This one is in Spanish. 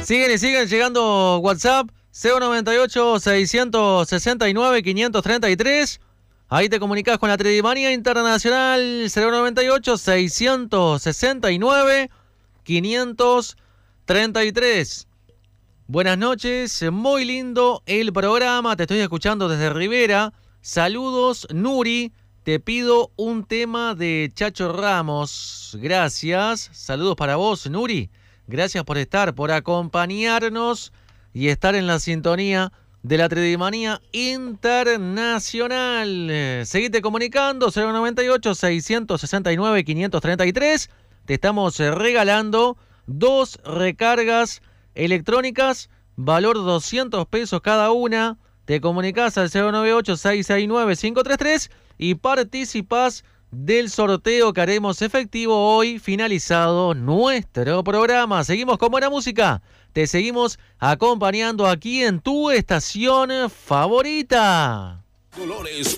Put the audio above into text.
Siguen llegando WhatsApp 098-669-533. Ahí te comunicás con la Tridimanía Internacional 098-669-533. Buenas noches, muy lindo el programa, te estoy escuchando desde Rivera. Saludos, Nuri, te pido un tema de Chacho Ramos. Gracias, saludos para vos, Nuri. Gracias por estar, por acompañarnos y estar en la sintonía de la Tridimanía Internacional. Seguite comunicando, 098-669-533. Te estamos regalando 2 recargas electrónicas, valor 200 pesos cada una. Te comunicás al 098-669-533 y participás del sorteo que haremos efectivo hoy, finalizado nuestro programa. Seguimos con buena música. Te seguimos acompañando aquí en tu estación favorita. Dolores.